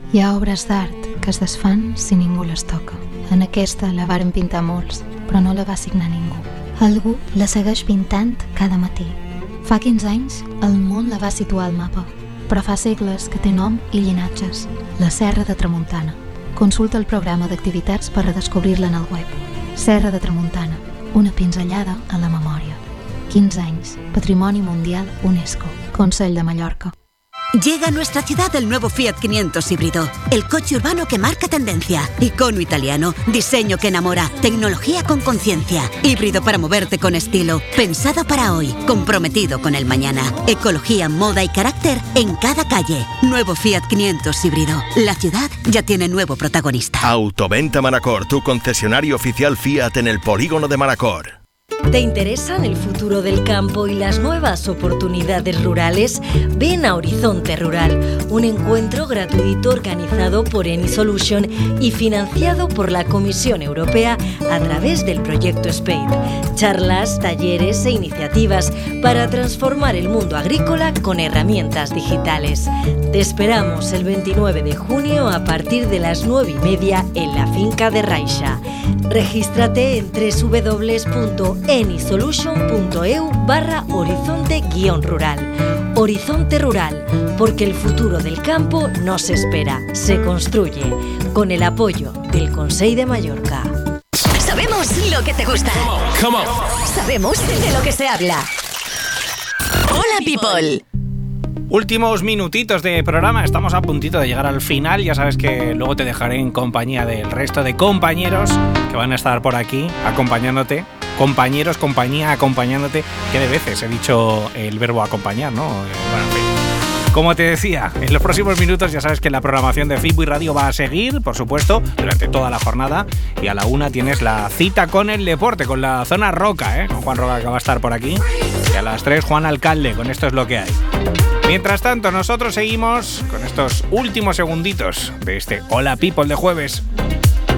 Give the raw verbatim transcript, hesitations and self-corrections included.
Hi ha obres d'art que es desfan si ningú les toca. En aquesta la varen pintar molts, però no la va signar ningú. Algú la segueix pintant cada matí. Fa quinze anys, el món la va situar al mapa, però fa segles que té nom i llinatges. La Serra de Tramuntana. Consulta el programa d'activitats per redescobrir-la en el web. Serra de Tramuntana, una pinzellada a la memòria. quinze anys, Patrimoni Mundial UNESCO, Consell de Mallorca. Llega a nuestra ciudad el nuevo Fiat quinientos híbrido, el coche urbano que marca tendencia, icono italiano, diseño que enamora, tecnología con conciencia, híbrido para moverte con estilo, pensado para hoy, comprometido con el mañana, ecología, moda y carácter en cada calle. Nuevo Fiat quinientos híbrido, la ciudad ya tiene nuevo protagonista. Autoventa Manacor, tu concesionario oficial Fiat en el polígono de Manacor. ¿Te interesan el futuro del campo y las nuevas oportunidades rurales? Ven a Horizonte Rural, un encuentro gratuito organizado por Eni Solution y financiado por la Comisión Europea a través del proyecto SPADE. Charlas, talleres e iniciativas para transformar el mundo agrícola con herramientas digitales. Te esperamos el veintinueve de junio a partir de las nueve y media en la finca de Raixa. Regístrate en doble u doble u doble u punto enisolution punto e u barra horizonte guión rural. Horizonte Rural, porque el futuro del campo no se espera, se construye, con el apoyo del Consell de Mallorca. Sabemos lo que te gusta. Come on, come on. Sabemos de lo que se habla. Hola, people. Últimos minutitos de programa, estamos a puntito de llegar al final. Ya sabes que luego te dejaré en compañía del resto de compañeros que van a estar por aquí acompañándote. Compañeros, compañía, acompañándote. Que de veces he dicho el verbo acompañar, ¿no? Bueno, en fin. Como te decía, en los próximos minutos ya sabes que la programación de Fitbuy Radio va a seguir, por supuesto, durante toda la jornada. Y a la una tienes la cita con el deporte, con la zona Roca, ¿eh? Con Juan Roca, que va a estar por aquí. Y a las tres Juan Alcalde, con Esto es lo que hay. Mientras tanto, nosotros seguimos con estos últimos segunditos de este Hola People de jueves.